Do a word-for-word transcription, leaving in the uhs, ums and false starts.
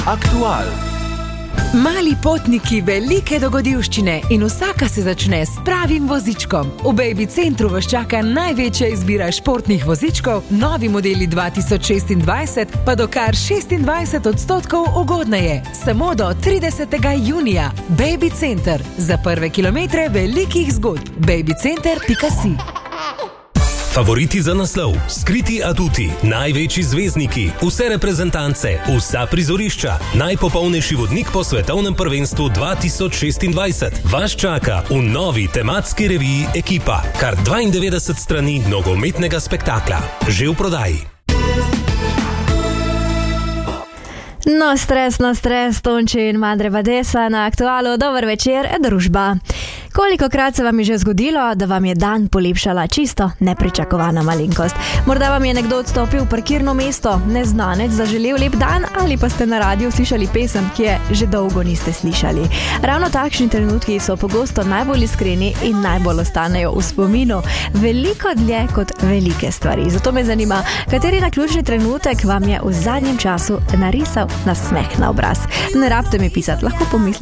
Aktual. Mali potniki, velike dogodivščine in vsaka se začne s pravim vozičkom. V Baby Centru vas čaka največja izbira športnih vozičkov, novi modeli dva tisoč šestindvajset pa do kar šestindvajset odstotkov ugodneje. Samo do tridesetega junija. Baby Center. Za prve kilometre velikih zgodb. babycenter pika si. Favoriti za naslov, skriti atuti, največji zvezdniki, vse reprezentance, vsa prizorišča, najpopolnejši vodnik po svetovnem prvenstvu dva tisoč šestindvajset. Vas čaka v novi tematski reviji Ekipa. Kar dvaindevetdeset strani nogometnega spektakla. Že v prodaji. No stres, no stres, Tonči in Madre Badesa na Aktualu. Dober večer, družba. Kolikokrat se vam je že zgodilo, da vam je dan polepšala čisto nepričakovana malenkost? Morda vam je nekdo odstopil v parkirno mesto, neznanec zaželel lep dan ali pa ste na radiju slišali pesem, ki je že dolgo niste slišali. Ravno takšni trenutki so pogosto najbolj iskreni in najbolj ostanejo v spominu. Veliko dlje kot velike stvari. Zato me zanima, kateri naključni trenutek vam je v zadnjem času narisal nasmeh na obraz. Ne rabite mi pisati, lahko pomislite.